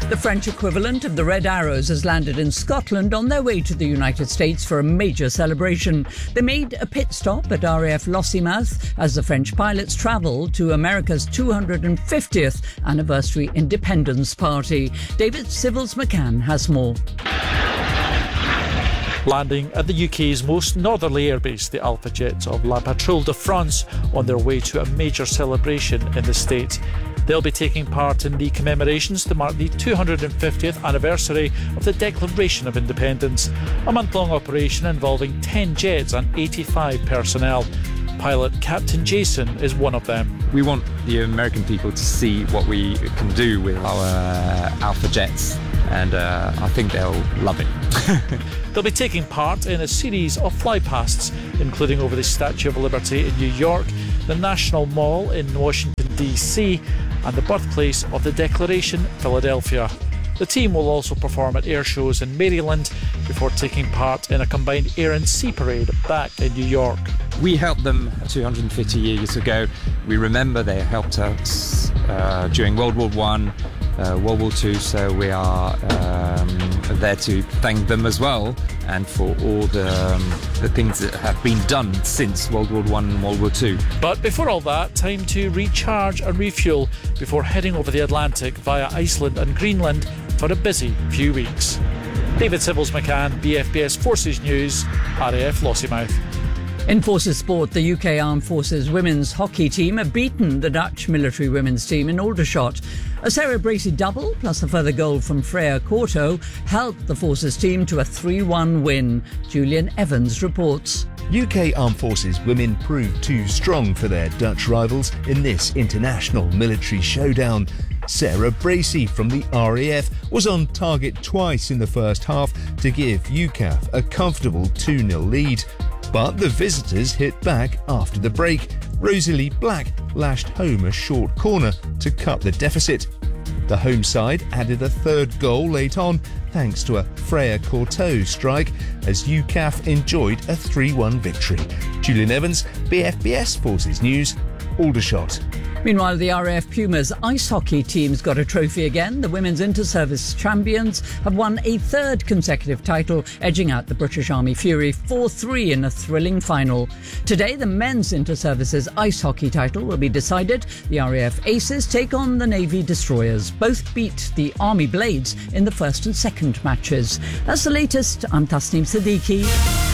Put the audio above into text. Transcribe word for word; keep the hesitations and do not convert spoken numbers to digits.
The French equivalent of the Red Arrows has landed in Scotland on their way to the United States for a major celebration. They made a pit stop at R A F Lossiemouth as the French pilots travelled to America's two hundred fiftieth anniversary Independence Party. David Civils-McCann has more. Landing at the U K's most northerly airbase, the Alpha Jets of La Patrouille de France, on their way to a major celebration in the state. They'll be taking part in the commemorations to mark the two hundred fiftieth anniversary of the Declaration of Independence, a month-long operation involving ten jets and eighty-five personnel. Pilot Captain Jason is one of them. We want the American people to see what we can do with our uh, Alpha Jets, and uh, I think they'll love it. They'll be taking part in a series of flypasts, including over the Statue of Liberty in New York, the National Mall in Washington, D C, and the birthplace of the Declaration, Philadelphia. The team will also perform at air shows in Maryland before taking part in a combined air and sea parade back in New York. We helped them two hundred fifty years ago. We remember they helped us uh, during World War One, uh, World War Two, so we are um, there to thank them as well, and for all the, um, the things that have been done since World War One and World War Two. But before all that, time to recharge and refuel before heading over the Atlantic via Iceland and Greenland for a busy few weeks. David Civils-McCann, B F B S Forces News, R A F Lossiemouth. In Forces Sport, the U K Armed Forces women's hockey team have beaten the Dutch military women's team in Aldershot. A Sarah Bracey double plus a further goal from Freya Corto helped the Forces team to a three one win. Julian Evans reports. U K Armed Forces women proved too strong for their Dutch rivals in this international military showdown. Sarah Bracey from the R A F was on target twice in the first half to give U C A F a comfortable two nil lead. But the visitors hit back after the break. Rosalie Black lashed home a short corner to cut the deficit. The home side added a third goal late on thanks to a Freya Corto strike as U C A F enjoyed a three one victory. Julian Evans, B F B S Forces News, Aldershot. Meanwhile, the R A F Pumas ice hockey team's got a trophy again. The women's inter-service champions have won a third consecutive title, edging out the British Army Fury four three in a thrilling final. Today, the men's inter-services ice hockey title will be decided. The R A F Aces take on the Navy Destroyers. Both beat the Army Blades in the first and second matches. That's the latest. I'm Tasneem Siddiqui.